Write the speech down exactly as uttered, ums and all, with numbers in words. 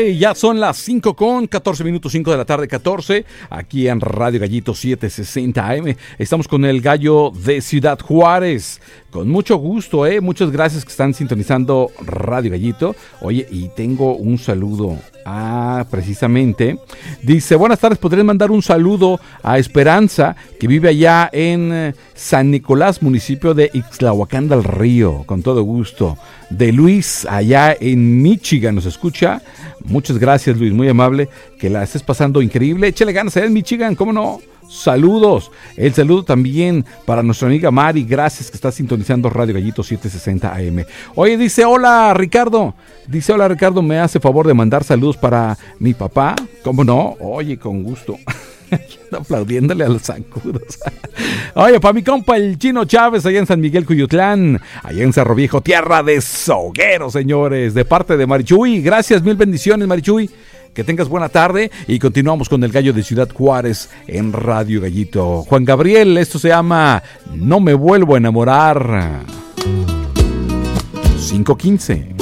tarde, ya son las cinco con catorce minutos, cinco de la tarde, catorce, aquí en Radio Gallito setecientos sesenta A M. Estamos con el gallo de Ciudad Juárez, con mucho gusto, ¿eh? Muchas gracias que están sintonizando Radio Gallito. Oye, y tengo un saludo. Ah, precisamente. Dice, buenas tardes, ¿podrían mandar un saludo a Esperanza, que vive allá en San Nicolás, municipio de Ixtlahuacán del Río? Con todo gusto. De Luis, allá en Michigan, nos escucha. Muchas gracias, Luis, muy amable. Que la estés pasando increíble. Échale ganas allá en Michigan, ¿cómo no? Saludos. El saludo también para nuestra amiga Mari. Gracias que está sintonizando Radio Gallito setecientos sesenta A M. Oye, dice, hola Ricardo. Dice, hola Ricardo, ¿me hace favor de mandar saludos para mi papá? ¿Cómo no? Oye, con gusto. Aplaudiéndole a los zancudos. Oye, para mi compa el Chino Chávez, allá en San Miguel Cuyutlán, allá en Cerro Viejo, tierra de Soguero, señores, de parte de Marichuy. Gracias, mil bendiciones, Marichuy. Que tengas buena tarde y continuamos con el gallo de Ciudad Juárez en Radio Gallito. Juan Gabriel, esto se llama No me vuelvo a enamorar. cinco quince.